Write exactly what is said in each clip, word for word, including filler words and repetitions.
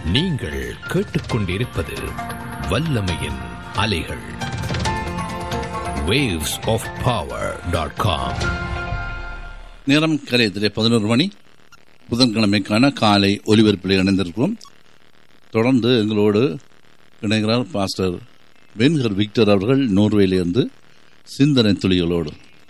நீங்கள் கேட்டுக்கொண்டிருப்பது வல்லமையின் அலைகள். waves of power dot com. நேரம் கரையத்திலே பதினோரு மணி புதன்கிழமைக்கான காலை ஒலிபரப்பில் இணைந்திருக்கிறோம். தொடர்ந்து எங்களோடு இணைகிறார் பாஸ்டர் பென்ஹர் விக்டர் அவர்கள் நோர்வேலிருந்து சிந்தனை துளிகளோடு.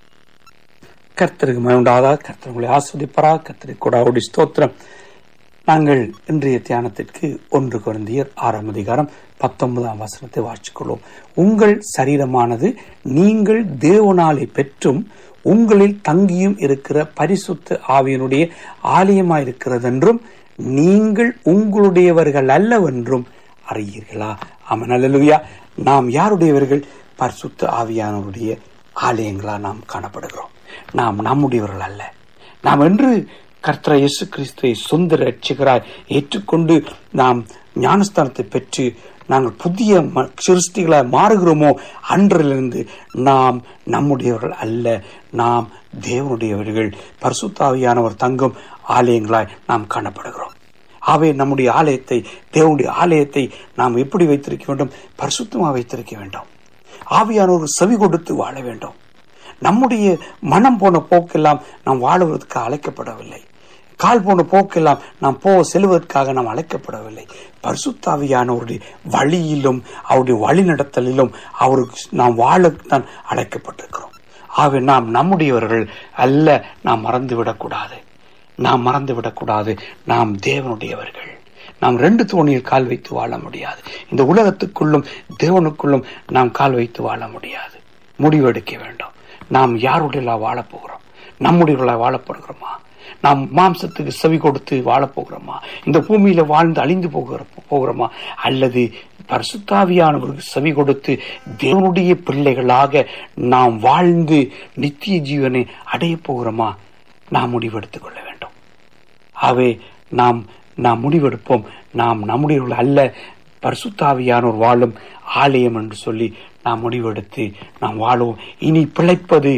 கர்த்தருக்கு மகிமையுண்டாவதாக. கர்த்தர் உங்களை ஆஸ்வதிப்பாராக. கர்த்தருக்கு கொடாவுடைய ஸ்தோத்திரம். நாங்கள் இன்றைய தியானத்திற்கு ஒன்று கொரிந்தியர் ஆறாம் அதிகாரம் பத்தொன்பதாம் வசனத்தை வாசிக்கொள்வோம். உங்கள் சரீரமானது நீங்கள் தேவனாலே பெற்றும் உங்களில் தங்கியும் இருக்கிற பரிசுத்த ஆவியனுடைய ஆலயமாயிருக்கிறதென்றும் நீங்கள் உங்களுடையவர்கள் அல்லவென்றும் அறியீர்களா? ஆமென், அல்லேலூயா. நாம் யாருடையவர்கள்? பரிசுத்த ஆவியானவருடைய ஆலயங்களா நாம் காணப்படுகிறோம். நாம் நம்முடையவர்கள் அல்ல. நாம் என்று கர்த்தர் இயேசு கிறிஸ்துவை சொந்த ரட்சகராய் ஏற்றுக்கொண்டு நாம் ஞானஸ்தானத்தை பெற்று நாங்கள் புதிய சிருஷ்டிகளாய் மாறுகிறோமோ அன்றிலிருந்து நாம் நம்முடையவர்கள் அல்ல. நாம் தேவனுடையவர்கள். பரிசுத்த ஆவியானவர் தங்கும் ஆலயங்களாய் நாம் காணப்படுகிறோம். ஆகவே நம்முடைய ஆலயத்தை, தேவனுடைய ஆலயத்தை நாம் எப்படி வைத்திருக்க வேண்டும்? பரிசுத்தமாக வைத்திருக்க வேண்டும். ஆவியானவர் செவி கொடுத்து வாழ வேண்டும். நம்முடைய மனம் போன போக்கெல்லாம் நாம் வாழுவதற்கு அழைக்கப்படவில்லை. கால் போன போக்கெல்லாம் நாம் போ செல்வதற்காக நாம் அழைக்கப்படவில்லை. பரிசுத்த ஆவியானவருடைய வழியிலும் அவருடைய வழி நடத்தலிலும் அவருக்கு நாம் வாழத்தான் அழைக்கப்பட்டிருக்கிறோம். ஆகவே நாம் நம்முடையவர்கள் அல்ல. நாம் மறந்துவிடக்கூடாது. நாம் மறந்துவிடக்கூடாது. நாம் தேவனுடையவர்கள். நாம் ரெண்டு தோணியில் கால் வைத்து வாழ முடியாது. இந்த உலகத்துக்குள்ளும் தேவனுக்குள்ளும் நாம் கால் வைத்து வாழ முடியாது. முடிவெடுக்க வேண்டும். நாம் யாருடைய வாழப்போகிறோம்? நம்முடைய வாழப்படுகிறோமா? நாம் மாம்சத்துக்கு செவி கொடுத்து வாழப்போகிறோமா? இந்த பூமியில வாழ்ந்து அழிந்து போகிற போகிறோமா? அல்லது பரிசுத்தாவியானவருக்கு செவி கொடுத்து தேவனுடைய பிள்ளைகளாக நாம் வாழ்ந்து நித்திய ஜீவனை அடைய போகிறோமா? நாம் முடிவெடுத்துக் கொள்ள வேண்டும். ஆகவே நாம் நாம் முடிவெடுப்போம். நாம் நம்முடைய அல்ல, பரிசுத்தாவியானோர் வாழும் ஆலயம் என்று சொல்லி நாம் முடிவெடுத்து நாம் வாழுவோம். இனி பிழைப்பது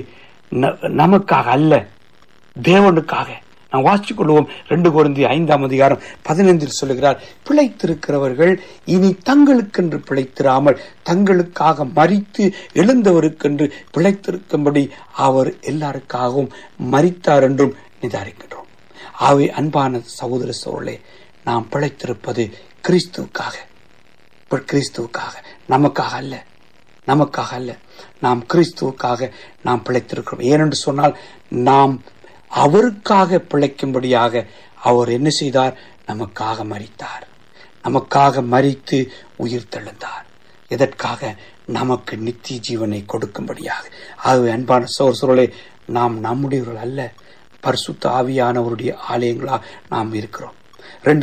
நமக்காக அல்ல, தேவனுக்காக. நாம் வாசித்துக் கொள்வோம். ரெண்டு கொரிந்தியர் ஐந்தாம் அதிகாரம் பதினைந்தில் சொல்லுகிறார், பிழைத்திருக்கிறவர்கள் இனி தங்களுக்கென்று பிழைத்திராமல் தங்களுக்காக மரித்து எழுந்தவருக்கென்று பிழைத்திருக்கும்படி அவர் எல்லாருக்காகவும் மரித்தார் என்றும் நிதானிக்கின்றோம். ஆகவே அன்பான சகோதர சோழே, நாம் பிழைத்திருப்பது கிறிஸ்துவுக்காக, கிறிஸ்துவுக்காக, நமக்காக அல்ல, நமக்காக அல்ல. நாம் கிறிஸ்துவுக்காக நாம் பிழைத்திருக்கிறோம். ஏனென்று சொன்னால் நாம் அவருக்காக பிழைக்கும்படியாக அவர் என்ன செய்தார்? நமக்காக மரித்தார். நமக்காக மரித்து உயிர் தெழுந்தார். எதற்காக? நமக்கு நித்திய ஜீவனை கொடுக்கும்படியாக. ஆகவே அன்பான சகோதரர்களே, நாம் நம்முடையவர்கள் அல்ல, பரிசுத்த ஆவியானவருடைய ஆலயங்களா நாம் இருக்கிறோம். ரெண்டு